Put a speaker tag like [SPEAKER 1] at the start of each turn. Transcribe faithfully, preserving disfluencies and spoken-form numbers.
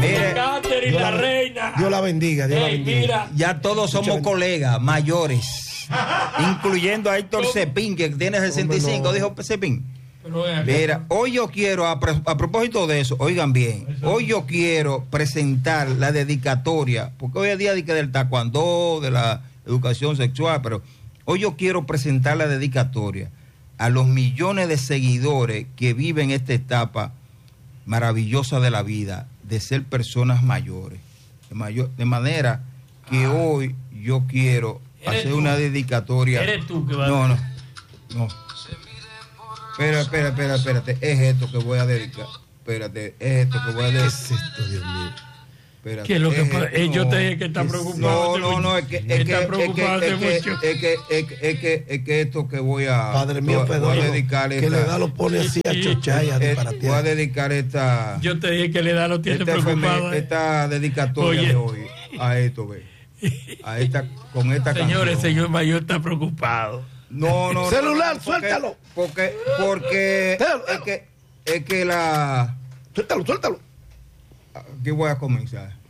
[SPEAKER 1] Mire,
[SPEAKER 2] Catherine,
[SPEAKER 3] Dios
[SPEAKER 2] la
[SPEAKER 3] la-
[SPEAKER 2] reina.
[SPEAKER 3] Dios la bendiga, Dios la
[SPEAKER 2] Ey,
[SPEAKER 3] bendiga.
[SPEAKER 2] mira,
[SPEAKER 1] ya todos somos colegas mayores, incluyendo a Héctor
[SPEAKER 2] ¿Cómo?
[SPEAKER 1] Cepín, que tiene sesenta y cinco,
[SPEAKER 3] Hombre, no.
[SPEAKER 1] dijo Cepín.
[SPEAKER 2] pero ven acá.
[SPEAKER 1] Mira, hoy yo quiero, a, pro- a propósito de eso, oigan bien, hoy yo quiero presentar la dedicatoria, porque hoy es día de, que del taekwondo, de la educación sexual, pero hoy yo quiero presentar la dedicatoria a los millones de seguidores que viven esta etapa maravillosa de la vida, de ser personas mayores. De, mayor, de manera que hoy yo quiero
[SPEAKER 2] ¿Eres
[SPEAKER 1] hacer
[SPEAKER 2] tú?
[SPEAKER 1] una dedicatoria.
[SPEAKER 2] ¿Eres tú que vas
[SPEAKER 1] No,
[SPEAKER 2] a-
[SPEAKER 1] no, no. Espera, espera, espera, espérate. Es esto que voy a dedicar. Espérate, es esto que voy a
[SPEAKER 3] ¿Qué
[SPEAKER 1] dedicar.
[SPEAKER 3] es esto, Dios mío?
[SPEAKER 1] Espérate,
[SPEAKER 2] ¿Qué es lo que
[SPEAKER 1] es
[SPEAKER 2] pasa?
[SPEAKER 1] esto,
[SPEAKER 2] Eh, yo
[SPEAKER 1] no.
[SPEAKER 2] te dije que está
[SPEAKER 3] es-
[SPEAKER 2] preocupado.
[SPEAKER 1] No, no, no, es que es que
[SPEAKER 2] está
[SPEAKER 1] es que
[SPEAKER 2] preocupado
[SPEAKER 1] es
[SPEAKER 2] hace
[SPEAKER 1] que
[SPEAKER 2] mucho.
[SPEAKER 1] es que es que es que es que esto que voy a
[SPEAKER 3] Padre mío,
[SPEAKER 1] voy a- voy a
[SPEAKER 3] perdón,
[SPEAKER 1] dedicar
[SPEAKER 3] que
[SPEAKER 1] esta,
[SPEAKER 3] le da lo pone así a chochar y a
[SPEAKER 1] eh, voy a
[SPEAKER 3] disparatear.
[SPEAKER 1] dedicar esta
[SPEAKER 2] Yo te dije que le da lo tiene
[SPEAKER 1] esta,
[SPEAKER 2] preocupado.
[SPEAKER 1] efeme-
[SPEAKER 2] eh.
[SPEAKER 1] esta dedicatoria
[SPEAKER 2] Oye.
[SPEAKER 1] de hoy a esto, ve. A esta con esta
[SPEAKER 2] Señores,
[SPEAKER 1] canción.
[SPEAKER 2] señor mayor está preocupado.
[SPEAKER 1] No, no, no,
[SPEAKER 3] Celular,
[SPEAKER 1] no, porque-
[SPEAKER 3] suéltalo.
[SPEAKER 1] Porque porque
[SPEAKER 3] Déjalo,
[SPEAKER 1] es que es que la
[SPEAKER 3] Suéltalo, suéltalo.
[SPEAKER 1] aquí voy a comenzar.